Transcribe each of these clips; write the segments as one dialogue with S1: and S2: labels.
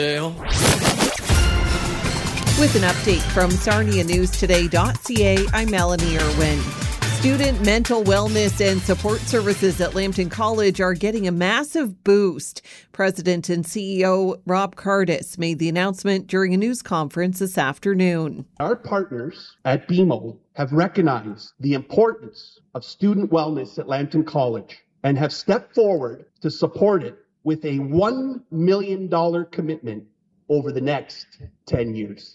S1: With an update from SarniaNewsToday.ca, I'm Melanie Irwin. Student mental wellness and support services at Lambton College are getting a massive boost. President and CEO Rob Cardis made the announcement during a news conference this afternoon.
S2: Our partners at BMO have recognized the importance of student wellness at Lambton College and have stepped forward to support it with a $1 million commitment over the next 10 years.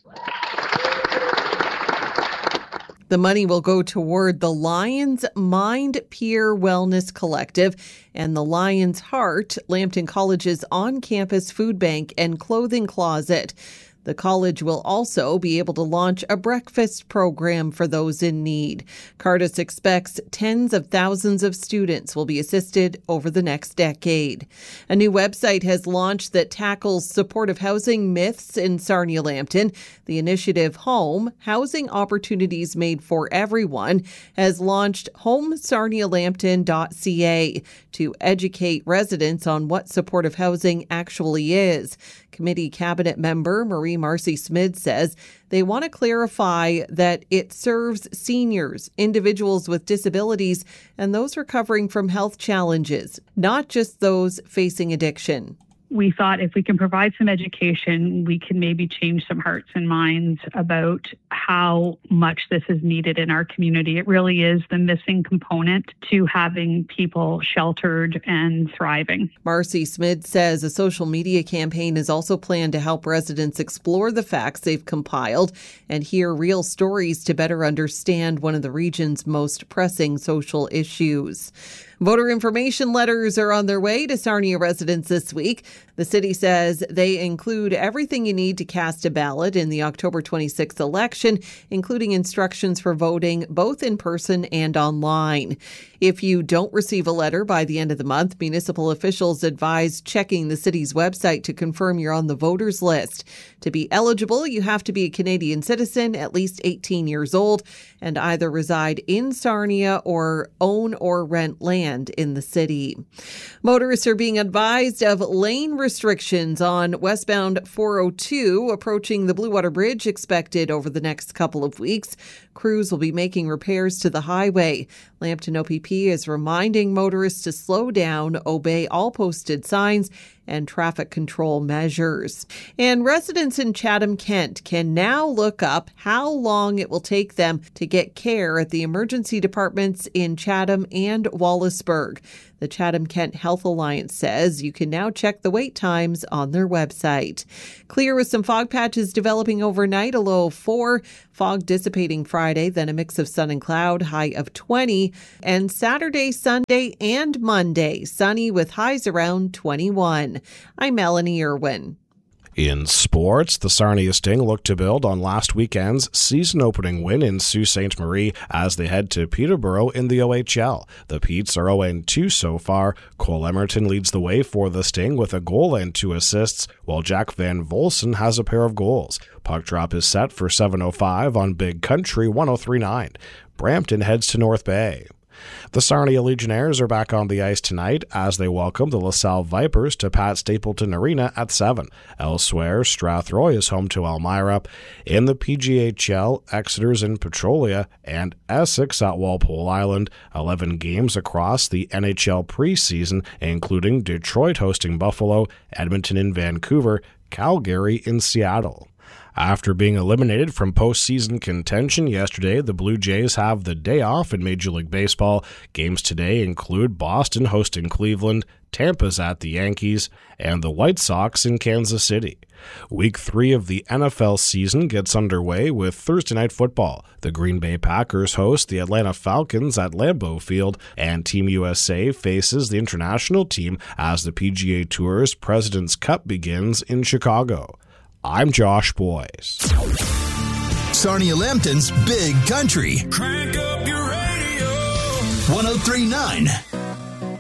S1: The money will go toward the Lions Mind Peer Wellness Collective and the Lions Heart, Lambton College's on-campus food bank and clothing closet. The college will also be able to launch a breakfast program for those in need. Cardis expects tens of thousands of students will be assisted over the next decade. A new website has launched that tackles supportive housing myths in Sarnia-Lambton. The initiative Home, Housing Opportunities Made for Everyone, has launched homesarnialambton.ca to educate residents on what supportive housing actually is. Committee cabinet member Marie Marcy-Smith says they want to clarify that it serves seniors, individuals with disabilities, and those recovering from health challenges, not just those facing addiction.
S3: We thought if we can provide some education, we can maybe change some hearts and minds about how much this is needed in our community. It really is the missing component to having people sheltered and thriving.
S1: Marcy-Smith says a social media campaign is also planned to help residents explore the facts they've compiled and hear real stories to better understand one of the region's most pressing social issues. Voter information letters are on their way to Sarnia residents this week. The city says they include everything you need to cast a ballot in the October 26th election, including instructions for voting both in person and online. If you don't receive a letter by the end of the month, municipal officials advise checking the city's website to confirm you're on the voters list. To be eligible, you have to be a Canadian citizen, at least 18 years old, and either reside in Sarnia or own or rent land in the city. Motorists are being advised of lane restrictions on westbound 402 approaching the Blue Water Bridge expected over the next couple of weeks. Crews will be making repairs to the highway. Lambton OPP is reminding motorists to slow down, obey all posted signs, and traffic control measures. And residents in Chatham, Kent can now look up how long it will take them to get care at the emergency departments in Chatham and Wallaceburg. The Chatham Kent Health Alliance says you can now check the wait times on their website. Clear with some fog patches developing overnight, a low of 4. Fog dissipating Friday, then a mix of sun and cloud, high of 20. And Saturday, Sunday, and Monday, sunny with highs around 21. I'm Melanie Irwin.
S4: In sports, the Sarnia Sting look to build on last weekend's season-opening win in Sault Ste. Marie as they head to Peterborough in the OHL. The Petes are 0-2 so far. Cole Emerton leads the way for the Sting with a goal and 2 assists, while Jack Van Volsen has a pair of goals. Puck drop is set for 7:05 on Big Country 103.9. Brampton heads to North Bay. The Sarnia Legionnaires are back on the ice tonight as they welcome the LaSalle Vipers to Pat Stapleton Arena at 7. Elsewhere, Strathroy is home to Elmira. In the PGHL, Exeter's in Petrolia and Essex at Walpole Island. 11 games across the NHL preseason, including Detroit hosting Buffalo, Edmonton in Vancouver, Calgary in Seattle. After being eliminated from postseason contention yesterday, the Blue Jays have the day off in Major League Baseball. Games today include Boston hosting Cleveland, Tampa's at the Yankees, and the White Sox in Kansas City. Week 3 of the NFL season gets underway with Thursday Night Football. The Green Bay Packers host the Atlanta Falcons at Lambeau Field, and Team USA faces the international team as the PGA Tour's President's Cup begins in Chicago. I'm Josh Boyce.
S5: Sarnia-Lambton's Big Country.
S6: Crank up your radio.
S5: 103.9